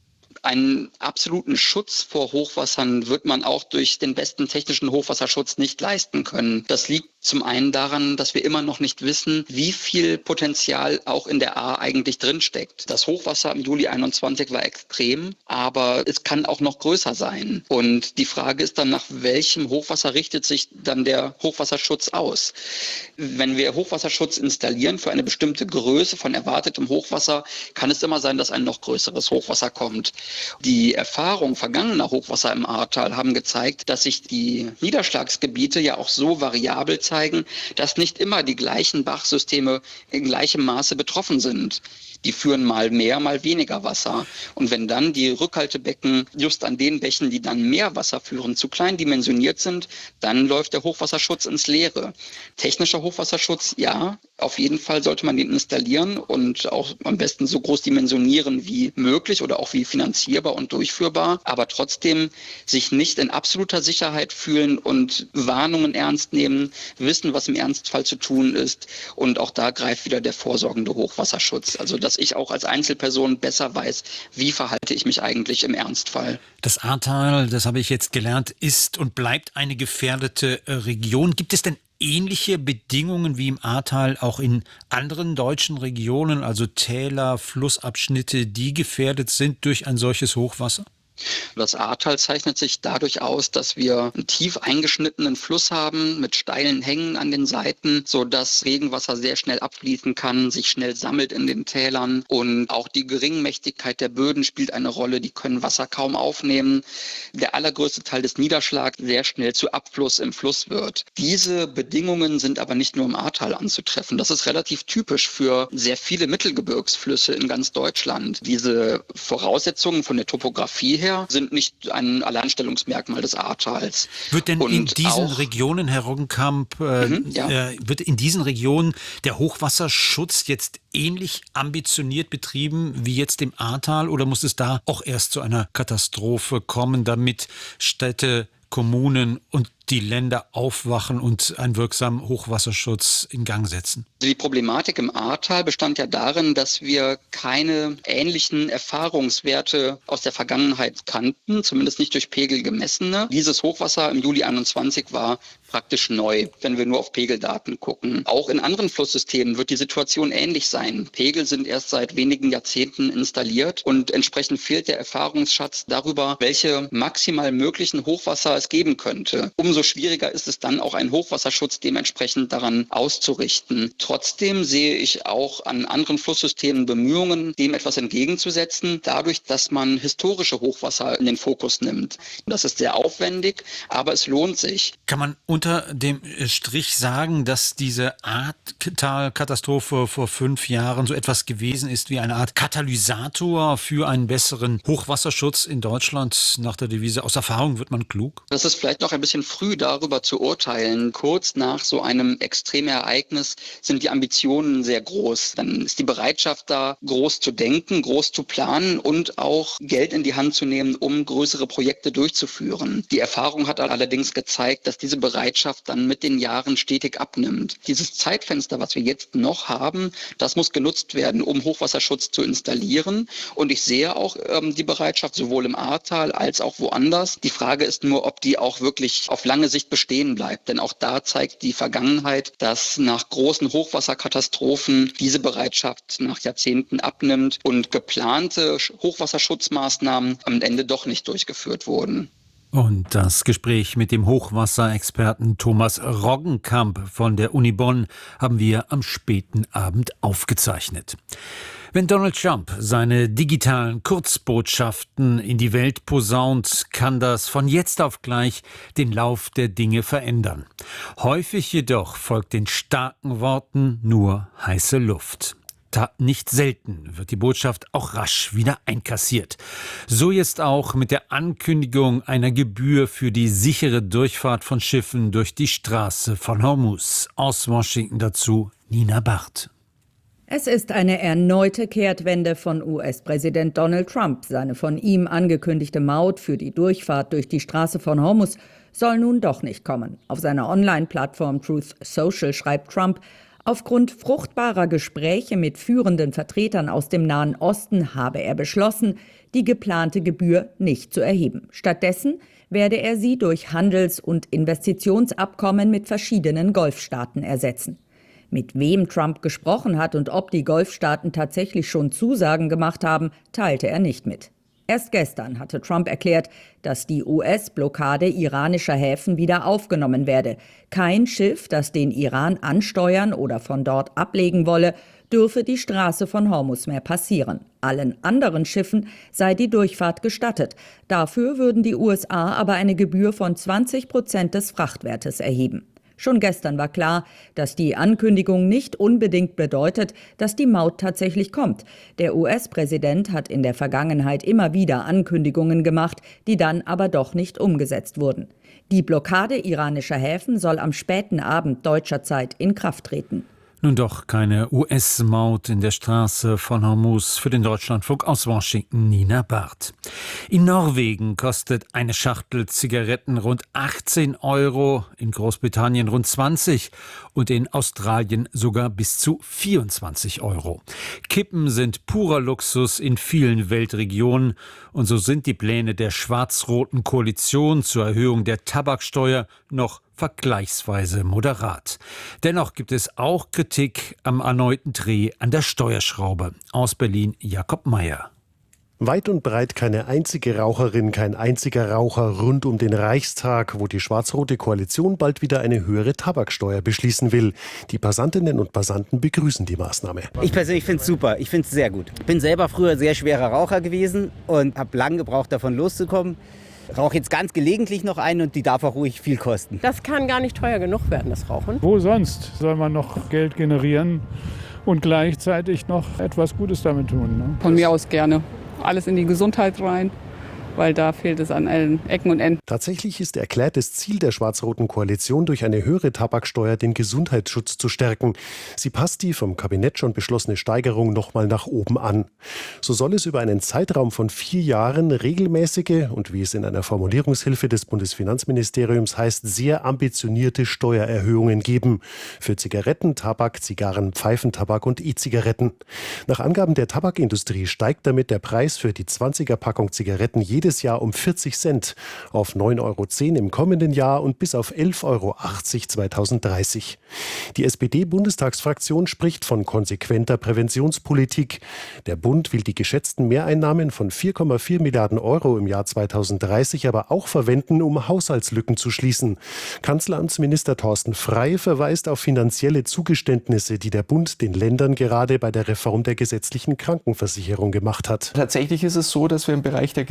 Einen absoluten Schutz vor Hochwassern wird man auch durch den besten technischen Hochwasserschutz nicht leisten können. Das liegt zum einen daran, dass wir immer noch nicht wissen, wie viel Potenzial auch in der Ahr eigentlich drinsteckt. Das Hochwasser im Juli 21 war extrem, aber es kann auch noch größer sein. Und die Frage ist dann, nach welchem Hochwasser richtet sich dann der Hochwasserschutz aus? Wenn wir Hochwasserschutz installieren für eine bestimmte Größe von erwartetem Hochwasser, kann es immer sein, dass ein noch größeres Hochwasser kommt. Die Erfahrung vergangener Hochwasser im Ahrtal haben gezeigt, dass sich die Niederschlagsgebiete ja auch so variabel zeigen, dass nicht immer die gleichen Bachsysteme in gleichem Maße betroffen sind. Die führen mal mehr, mal weniger Wasser. Und wenn dann die Rückhaltebecken just an den Bächen, die dann mehr Wasser führen, zu klein dimensioniert sind, dann läuft der Hochwasserschutz ins Leere. Technischer Hochwasserschutz, ja, auf jeden Fall sollte man den installieren und auch am besten so groß dimensionieren wie möglich oder auch wie finanzierbar und durchführbar, aber trotzdem sich nicht in absoluter Sicherheit fühlen und Warnungen ernst nehmen, wissen, was im Ernstfall zu tun ist. Und auch da greift wieder der vorsorgende Hochwasserschutz. Also dass ich auch als Einzelperson besser weiß, wie verhalte ich mich eigentlich im Ernstfall. Das Ahrtal, das habe ich jetzt gelernt, ist und bleibt eine gefährdete Region. Gibt es denn ähnliche Bedingungen wie im Ahrtal auch in anderen deutschen Regionen, also Täler, Flussabschnitte, die gefährdet sind durch ein solches Hochwasser? Das Ahrtal zeichnet sich dadurch aus, dass wir einen tief eingeschnittenen Fluss haben mit steilen Hängen an den Seiten, sodass Regenwasser sehr schnell abfließen kann, sich schnell sammelt in den Tälern und auch die Geringmächtigkeit der Böden spielt eine Rolle, die können Wasser kaum aufnehmen. Der allergrößte Teil des Niederschlags sehr schnell zu Abfluss im Fluss wird. Diese Bedingungen sind aber nicht nur im Ahrtal anzutreffen. Das ist relativ typisch für sehr viele Mittelgebirgsflüsse in ganz Deutschland. Diese Voraussetzungen von der Topographie her sind nicht ein Alleinstellungsmerkmal des Ahrtals. Wird denn in diesen Regionen, Herr Roggenkamp, wird in diesen Regionen der Hochwasserschutz jetzt ähnlich ambitioniert betrieben wie jetzt im Ahrtal oder muss es da auch erst zu einer Katastrophe kommen, damit Städte, Kommunen und die Länder aufwachen und einen wirksamen Hochwasserschutz in Gang setzen? Die Problematik im Ahrtal bestand ja darin, dass wir keine ähnlichen Erfahrungswerte aus der Vergangenheit kannten, zumindest nicht durch Pegel gemessene. Dieses Hochwasser im Juli 21 war praktisch neu, wenn wir nur auf Pegeldaten gucken. Auch in anderen Flusssystemen wird die Situation ähnlich sein. Pegel sind erst seit wenigen Jahrzehnten installiert und entsprechend fehlt der Erfahrungsschatz darüber, welche maximal möglichen Hochwasser es geben könnte. Umso schwieriger ist es dann auch, einen Hochwasserschutz dementsprechend daran auszurichten. Trotzdem sehe ich auch an anderen Flusssystemen Bemühungen, dem etwas entgegenzusetzen, dadurch, dass man historische Hochwasser in den Fokus nimmt. Das ist sehr aufwendig, aber es lohnt sich. Kann man unter dem Strich sagen, dass diese Ahrtal-Katastrophe vor 5 Jahren so etwas gewesen ist wie eine Art Katalysator für einen besseren Hochwasserschutz in Deutschland nach der Devise, aus Erfahrung wird man klug? Das ist vielleicht noch ein bisschen früh früh darüber zu urteilen. Kurz nach so einem Extremereignis sind die Ambitionen sehr groß. Dann ist die Bereitschaft da, groß zu denken, groß zu planen und auch Geld in die Hand zu nehmen, um größere Projekte durchzuführen. Die Erfahrung hat allerdings gezeigt, dass diese Bereitschaft dann mit den Jahren stetig abnimmt. Dieses Zeitfenster, was wir jetzt noch haben, das muss genutzt werden, um Hochwasserschutz zu installieren. Und ich sehe auch die Bereitschaft sowohl im Ahrtal als auch woanders. Die Frage ist nur, ob die auch wirklich auf lange Sicht bestehen bleibt. Denn auch da zeigt die Vergangenheit, dass nach großen Hochwasserkatastrophen diese Bereitschaft nach Jahrzehnten abnimmt und geplante Hochwasserschutzmaßnahmen am Ende doch nicht durchgeführt wurden. Und das Gespräch mit dem Hochwasserexperten Thomas Roggenkamp von der Uni Bonn haben wir am späten Abend aufgezeichnet. Wenn Donald Trump seine digitalen Kurzbotschaften in die Welt posaunt, kann das von jetzt auf gleich den Lauf der Dinge verändern. Häufig jedoch folgt den starken Worten nur heiße Luft. Nicht selten wird die Botschaft auch rasch wieder einkassiert. So jetzt auch mit der Ankündigung einer Gebühr für die sichere Durchfahrt von Schiffen durch die Straße von Hormuz. Aus Washington dazu Nina Barth. Es ist eine erneute Kehrtwende von US-Präsident Donald Trump. Seine von ihm angekündigte Maut für die Durchfahrt durch die Straße von Hormuz soll nun doch nicht kommen. Auf seiner Online-Plattform Truth Social schreibt Trump: Aufgrund fruchtbarer Gespräche mit führenden Vertretern aus dem Nahen Osten habe er beschlossen, die geplante Gebühr nicht zu erheben. Stattdessen werde er sie durch Handels- und Investitionsabkommen mit verschiedenen Golfstaaten ersetzen. Mit wem Trump gesprochen hat und ob die Golfstaaten tatsächlich schon Zusagen gemacht haben, teilte er nicht mit. Erst gestern hatte Trump erklärt, dass die US-Blockade iranischer Häfen wieder aufgenommen werde. Kein Schiff, das den Iran ansteuern oder von dort ablegen wolle, dürfe die Straße von Hormuz mehr passieren. Allen anderen Schiffen sei die Durchfahrt gestattet. Dafür würden die USA aber eine Gebühr von 20% des Frachtwertes erheben. Schon gestern war klar, dass die Ankündigung nicht unbedingt bedeutet, dass die Maut tatsächlich kommt. Der US-Präsident hat in der Vergangenheit immer wieder Ankündigungen gemacht, die dann aber doch nicht umgesetzt wurden. Die Blockade iranischer Häfen soll am späten Abend deutscher Zeit in Kraft treten. Nun doch keine US-Maut in der Straße von Hormuz. Für den Deutschlandfunk aus Washington Nina Barth. In Norwegen kostet eine Schachtel Zigaretten rund 18 €, in Großbritannien rund 20 und in Australien sogar bis zu 24 €. Kippen sind purer Luxus in vielen Weltregionen und so sind die Pläne der schwarz-roten Koalition zur Erhöhung der Tabaksteuer noch vergleichsweise moderat. Dennoch gibt es auch Kritik am erneuten Dreh an der Steuerschraube. Aus Berlin Jakob Meyer. Weit und breit keine einzige Raucherin, kein einziger Raucher rund um den Reichstag, wo die schwarz-rote Koalition bald wieder eine höhere Tabaksteuer beschließen will. Die Passantinnen und Passanten begrüßen die Maßnahme. Ich persönlich finde es super, ich finde es sehr gut. Ich bin selber früher sehr schwerer Raucher gewesen und habe lange gebraucht, davon loszukommen. Rauche jetzt ganz gelegentlich noch ein und die darf auch ruhig viel kosten. Das kann gar nicht teuer genug werden, das Rauchen. Wo sonst soll man noch Geld generieren und gleichzeitig noch etwas Gutes damit tun? Ne? Von mir aus gerne. Alles in die Gesundheit rein, weil da fehlt es an allen Ecken und Enden. Tatsächlich ist erklärtes Ziel der schwarz-roten Koalition, durch eine höhere Tabaksteuer den Gesundheitsschutz zu stärken. Sie passt die vom Kabinett schon beschlossene Steigerung nochmal nach oben an. So soll es über einen Zeitraum von 4 Jahren regelmäßige und, wie es in einer Formulierungshilfe des Bundesfinanzministeriums heißt, sehr ambitionierte Steuererhöhungen geben. Für Zigaretten, Tabak, Zigarren, Pfeifentabak und E-Zigaretten. Nach Angaben der Tabakindustrie steigt damit der Preis für die 20er-Packung Zigaretten jedes Jahr um 40 Cent auf 9,10 € im kommenden Jahr und bis auf 11,80 € 2030. Die SPD-Bundestagsfraktion spricht von konsequenter Präventionspolitik. Der Bund will die geschätzten Mehreinnahmen von 4,4 Milliarden € im Jahr 2030 aber auch verwenden, um Haushaltslücken zu schließen. Kanzleramtsminister Thorsten Frey verweist auf finanzielle Zugeständnisse, die der Bund den Ländern gerade bei der Reform der gesetzlichen Krankenversicherung gemacht hat. Tatsächlich ist es so, dass wir im Bereich der Gesundheit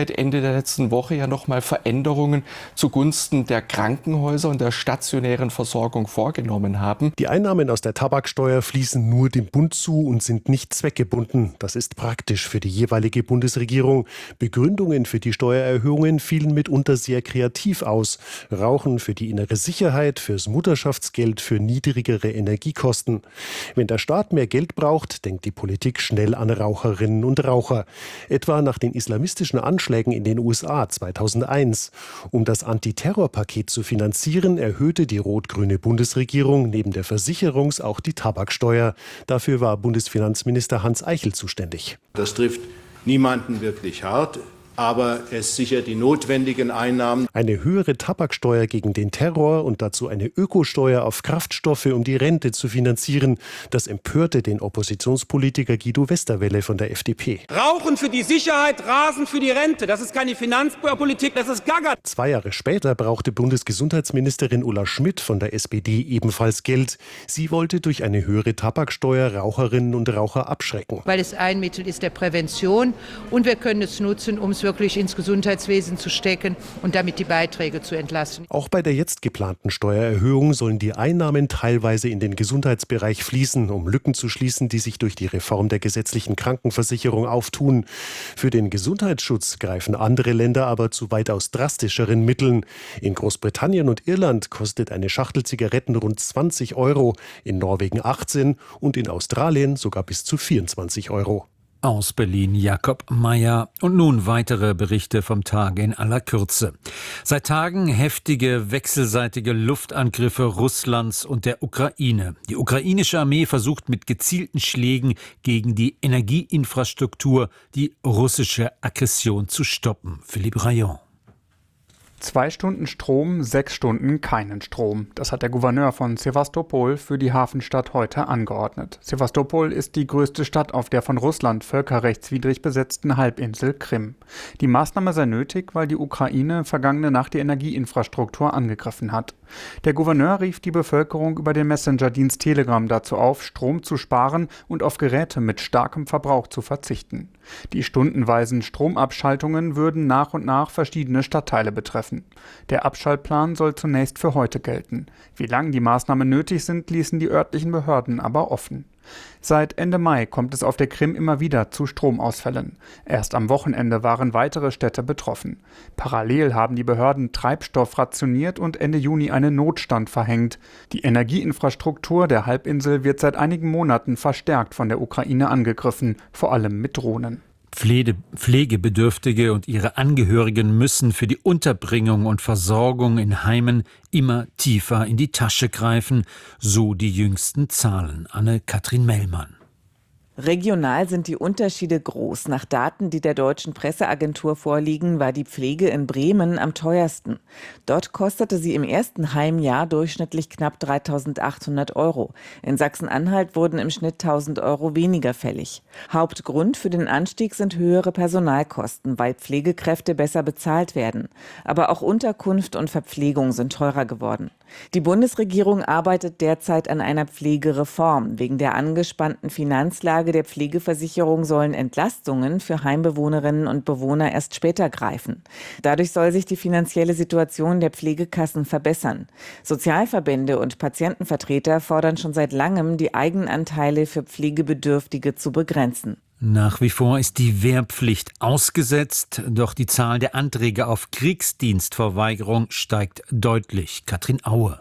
seit Ende der letzten Woche ja nochmal Veränderungen zugunsten der Krankenhäuser und der stationären Versorgung vorgenommen haben. Die Einnahmen aus der Tabaksteuer fließen nur dem Bund zu und sind nicht zweckgebunden. Das ist praktisch für die jeweilige Bundesregierung. Begründungen für die Steuererhöhungen fielen mitunter sehr kreativ aus. Rauchen für die innere Sicherheit, fürs Mutterschaftsgeld, für niedrigere Energiekosten. Wenn der Staat mehr Geld braucht, denkt die Politik schnell an Raucherinnen und Raucher. Etwa nach den islamistischen Anschlägen in den USA 2001. Um das Antiterrorpaket zu finanzieren, erhöhte die rot-grüne Bundesregierung neben der Versicherungs- auch die Tabaksteuer. Dafür war Bundesfinanzminister Hans Eichel zuständig. Das trifft niemanden wirklich hart. Aber es sichert die notwendigen Einnahmen. Eine höhere Tabaksteuer gegen den Terror und dazu eine Ökosteuer auf Kraftstoffe, um die Rente zu finanzieren. Das empörte den Oppositionspolitiker Guido Westerwelle von der FDP. Rauchen für die Sicherheit, Rasen für die Rente. Das ist keine Finanzpolitik, das ist Gaga. 2 Jahre später brauchte Bundesgesundheitsministerin Ulla Schmidt von der SPD ebenfalls Geld. Sie wollte durch eine höhere Tabaksteuer Raucherinnen und Raucher abschrecken. Weil es ein Mittel ist der Prävention und wir können es nutzen, um es wirklich ins Gesundheitswesen zu stecken und damit die Beiträge zu entlasten. Auch bei der jetzt geplanten Steuererhöhung sollen die Einnahmen teilweise in den Gesundheitsbereich fließen, um Lücken zu schließen, die sich durch die Reform der gesetzlichen Krankenversicherung auftun. Für den Gesundheitsschutz greifen andere Länder aber zu weitaus drastischeren Mitteln. In Großbritannien und Irland kostet eine Schachtel Zigaretten rund 20 €, in Norwegen 18 und in Australien sogar bis zu 24 €. Aus Berlin Jakob Mayer. Und nun weitere Berichte vom Tage in aller Kürze. Seit Tagen heftige wechselseitige Luftangriffe Russlands und der Ukraine. Die ukrainische Armee versucht mit gezielten Schlägen gegen die Energieinfrastruktur die russische Aggression zu stoppen. Philippe Rayon. 2 Stunden Strom, 6 Stunden keinen Strom. Das hat der Gouverneur von Sewastopol für die Hafenstadt heute angeordnet. Sewastopol ist die größte Stadt auf der von Russland völkerrechtswidrig besetzten Halbinsel Krim. Die Maßnahme sei nötig, weil die Ukraine vergangene Nacht die Energieinfrastruktur angegriffen hat. Der Gouverneur rief die Bevölkerung über den Messenger-Dienst Telegram dazu auf, Strom zu sparen und auf Geräte mit starkem Verbrauch zu verzichten. Die stundenweisen Stromabschaltungen würden nach und nach verschiedene Stadtteile betreffen. Der Abschaltplan soll zunächst für heute gelten. Wie lange die Maßnahmen nötig sind, ließen die örtlichen Behörden aber offen. Seit Ende Mai kommt es auf der Krim immer wieder zu Stromausfällen. Erst am Wochenende waren weitere Städte betroffen. Parallel haben die Behörden Treibstoff rationiert und Ende Juni einen Notstand verhängt. Die Energieinfrastruktur der Halbinsel wird seit einigen Monaten verstärkt von der Ukraine angegriffen, vor allem mit Drohnen. Pflegebedürftige und ihre Angehörigen müssen für die Unterbringung und Versorgung in Heimen immer tiefer in die Tasche greifen, so die jüngsten Zahlen. Anne-Kathrin Mellmann. Regional sind die Unterschiede groß. Nach Daten, die der Deutschen Presseagentur vorliegen, war die Pflege in Bremen am teuersten. Dort kostete sie im ersten Heimjahr durchschnittlich knapp 3.800 €. In Sachsen-Anhalt wurden im Schnitt 1.000 € weniger fällig. Hauptgrund für den Anstieg sind höhere Personalkosten, weil Pflegekräfte besser bezahlt werden. Aber auch Unterkunft und Verpflegung sind teurer geworden. Die Bundesregierung arbeitet derzeit an einer Pflegereform. Wegen der angespannten Finanzlage der Pflegeversicherung sollen Entlastungen für Heimbewohnerinnen und Bewohner erst später greifen. Dadurch soll sich die finanzielle Situation der Pflegekassen verbessern. Sozialverbände und Patientenvertreter fordern schon seit langem, die Eigenanteile für Pflegebedürftige zu begrenzen. Nach wie vor ist die Wehrpflicht ausgesetzt, doch die Zahl der Anträge auf Kriegsdienstverweigerung steigt deutlich. Katrin Aue.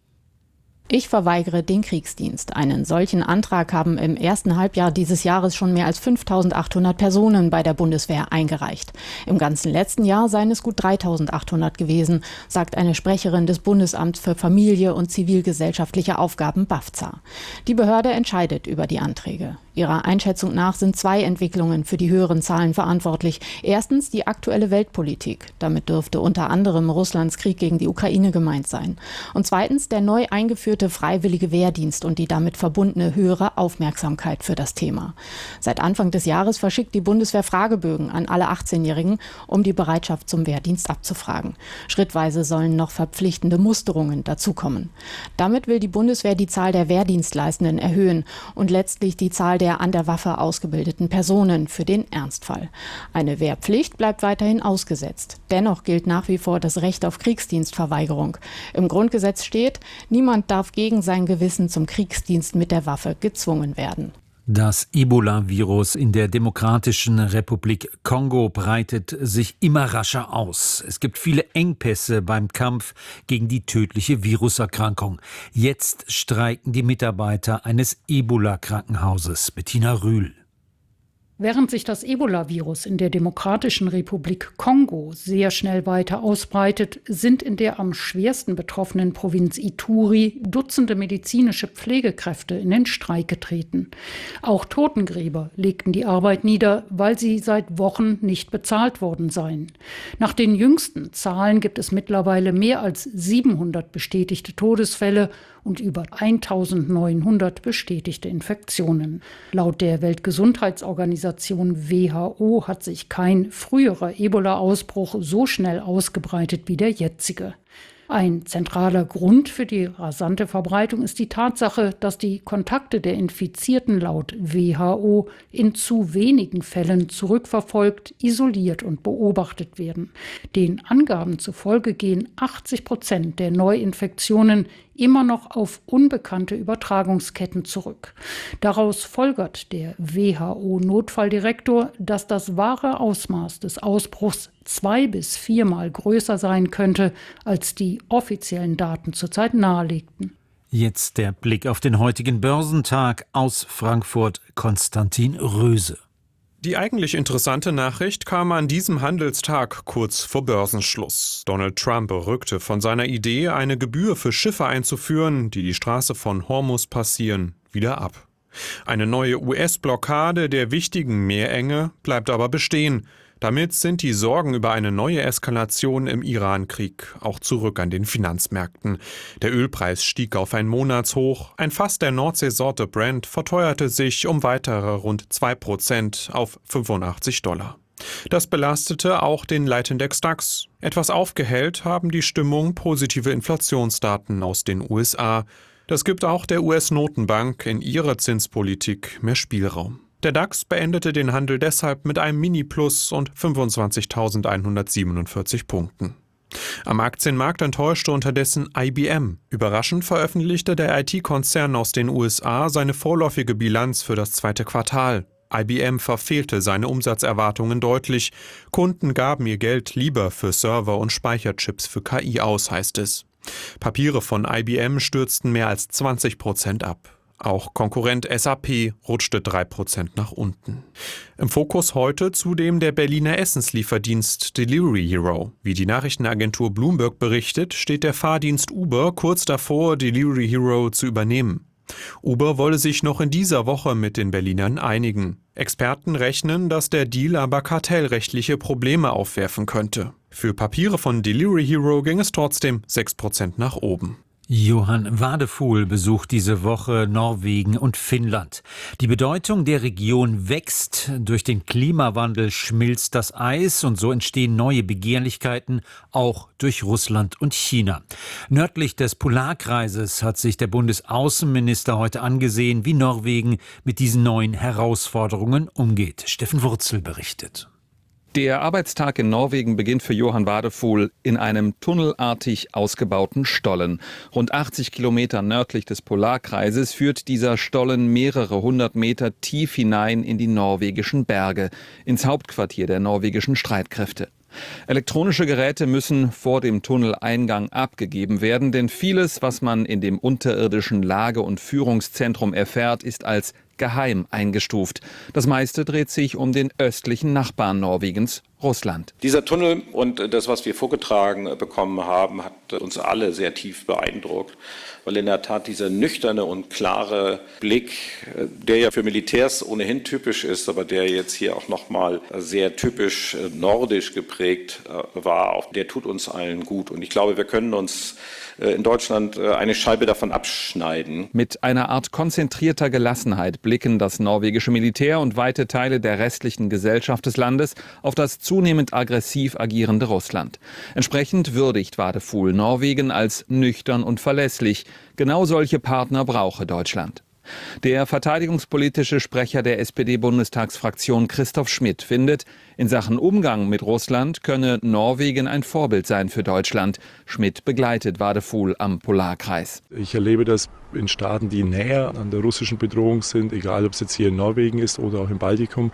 Ich verweigere den Kriegsdienst. Einen solchen Antrag haben im ersten Halbjahr dieses Jahres schon mehr als 5.800 Personen bei der Bundeswehr eingereicht. Im ganzen letzten Jahr seien es gut 3.800 gewesen, sagt eine Sprecherin des Bundesamts für Familie und zivilgesellschaftliche Aufgaben BAFZA. Die Behörde entscheidet über die Anträge. Ihrer Einschätzung nach sind 2 Entwicklungen für die höheren Zahlen verantwortlich. Erstens die aktuelle Weltpolitik. Damit dürfte unter anderem Russlands Krieg gegen die Ukraine gemeint sein. Und zweitens der neu eingeführte freiwillige Wehrdienst und die damit verbundene höhere Aufmerksamkeit für das Thema. Seit Anfang des Jahres verschickt die Bundeswehr Fragebögen an alle 18-Jährigen, um die Bereitschaft zum Wehrdienst abzufragen. Schrittweise sollen noch verpflichtende Musterungen dazukommen. Damit will die Bundeswehr die Zahl der Wehrdienstleistenden erhöhen und letztlich die Zahl der an der Waffe ausgebildeten Personen für den Ernstfall. Eine Wehrpflicht bleibt weiterhin ausgesetzt. Dennoch gilt nach wie vor das Recht auf Kriegsdienstverweigerung. Im Grundgesetz steht, niemand darf gegen sein Gewissen zum Kriegsdienst mit der Waffe gezwungen werden. Das Ebola-Virus in der Demokratischen Republik Kongo breitet sich immer rascher aus. Es gibt viele Engpässe beim Kampf gegen die tödliche Viruserkrankung. Jetzt streiken die Mitarbeiter eines Ebola-Krankenhauses. Bettina Rühl. Während sich das Ebola-Virus in der Demokratischen Republik Kongo sehr schnell weiter ausbreitet, sind in der am schwersten betroffenen Provinz Ituri Dutzende medizinische Pflegekräfte in den Streik getreten. Auch Totengräber legten die Arbeit nieder, weil sie seit Wochen nicht bezahlt worden seien. Nach den jüngsten Zahlen gibt es mittlerweile mehr als 700 bestätigte Todesfälle und über 1900 bestätigte Infektionen. Laut der Weltgesundheitsorganisation WHO hat sich kein früherer Ebola-Ausbruch so schnell ausgebreitet wie der jetzige. Ein zentraler Grund für die rasante Verbreitung ist die Tatsache, dass die Kontakte der Infizierten laut WHO in zu wenigen Fällen zurückverfolgt, isoliert und beobachtet werden. Den Angaben zufolge gehen 80% der Neuinfektionen immer noch auf unbekannte Übertragungsketten zurück. Daraus folgert der WHO-Notfalldirektor, dass das wahre Ausmaß des Ausbruchs 2- bis 4-mal größer sein könnte, als die offiziellen Daten zurzeit nahelegten. Jetzt der Blick auf den heutigen Börsentag aus Frankfurt. Konstantin Röse. Die eigentlich interessante Nachricht kam an diesem Handelstag kurz vor Börsenschluss. Donald Trump rückte von seiner Idee, eine Gebühr für Schiffe einzuführen, die die Straße von Hormuz passieren, wieder ab. Eine neue US-Blockade der wichtigen Meerenge bleibt aber bestehen. Damit sind die Sorgen über eine neue Eskalation im Iran-Krieg auch zurück an den Finanzmärkten. Der Ölpreis stieg auf ein Monatshoch. Ein Fass der Nordseesorte Brent verteuerte sich um weitere rund 2% auf $85. Das belastete auch den Leitindex DAX. Etwas aufgehellt haben die Stimmung positive Inflationsdaten aus den USA. Das gibt auch der US-Notenbank in ihrer Zinspolitik mehr Spielraum. Der DAX beendete den Handel deshalb mit einem Mini-Plus und 25.147 Punkten. Am Aktienmarkt enttäuschte unterdessen IBM. Überraschend veröffentlichte der IT-Konzern aus den USA seine vorläufige Bilanz für das zweite Quartal. IBM verfehlte seine Umsatzerwartungen deutlich. Kunden gaben ihr Geld lieber für Server und Speicherchips für KI aus, heißt es. Papiere von IBM stürzten mehr als 20% ab. Auch Konkurrent SAP rutschte 3% nach unten. Im Fokus heute zudem der Berliner Essenslieferdienst Delivery Hero. Wie die Nachrichtenagentur Bloomberg berichtet, steht der Fahrdienst Uber kurz davor, Delivery Hero zu übernehmen. Uber wolle sich noch in dieser Woche mit den Berlinern einigen. Experten rechnen, dass der Deal aber kartellrechtliche Probleme aufwerfen könnte. Für Papiere von Delivery Hero ging es trotzdem 6% nach oben. Johann Wadefuhl besucht diese Woche Norwegen und Finnland. Die Bedeutung der Region wächst. Durch den Klimawandel schmilzt das Eis und so entstehen neue Begehrlichkeiten, auch durch Russland und China. Nördlich des Polarkreises hat sich der Bundesaußenminister heute angesehen, wie Norwegen mit diesen neuen Herausforderungen umgeht. Steffen Wurzel berichtet. Der Arbeitstag in Norwegen beginnt für Johann Wadefuhl in einem tunnelartig ausgebauten Stollen. Rund 80 Kilometer nördlich des Polarkreises führt dieser Stollen mehrere hundert Meter tief hinein in die norwegischen Berge, ins Hauptquartier der norwegischen Streitkräfte. Elektronische Geräte müssen vor dem Tunneleingang abgegeben werden, denn vieles, was man in dem unterirdischen Lage- und Führungszentrum erfährt, ist als geheim eingestuft. Das meiste dreht sich um den östlichen Nachbarn Norwegens, Russland. Dieser Tunnel und das, was wir vorgetragen bekommen haben, hat uns alle sehr tief beeindruckt, weil in der Tat dieser nüchterne und klare Blick, der ja für Militärs ohnehin typisch ist, aber der jetzt hier auch nochmal sehr typisch nordisch geprägt war, der tut uns allen gut. Und ich glaube, wir können uns in Deutschland eine Scheibe davon abschneiden. Mit einer Art konzentrierter Gelassenheit blicken das norwegische Militär und weite Teile der restlichen Gesellschaft des Landes auf das zunehmend aggressiv agierende Russland. Entsprechend würdigt Wadefuhl Norwegen als nüchtern und verlässlich. Genau solche Partner brauche Deutschland. Der verteidigungspolitische Sprecher der SPD-Bundestagsfraktion Christoph Schmidt findet, in Sachen Umgang mit Russland könne Norwegen ein Vorbild sein für Deutschland. Schmidt begleitet Wadefuhl am Polarkreis. Ich erlebe das in Staaten, die näher an der russischen Bedrohung sind, egal ob es jetzt hier in Norwegen ist oder auch im Baltikum,